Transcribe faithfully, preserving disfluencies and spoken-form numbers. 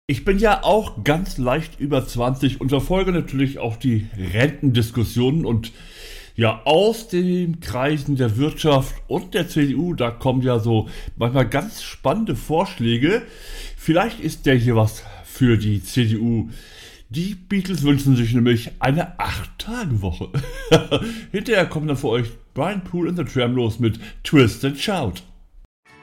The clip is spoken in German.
Ich bin ja auch ganz leicht über zwanzig und verfolge natürlich auch die Rentendiskussionen und ja, aus den Kreisen der Wirtschaft und der C D U, da kommen ja so manchmal ganz spannende Vorschläge. Vielleicht ist der hier was für die C D U. Die Beatles wünschen sich nämlich eine acht Tage Woche. Hinterher kommt dann für euch Brian Poole and the Tramp los mit Twist and Shout.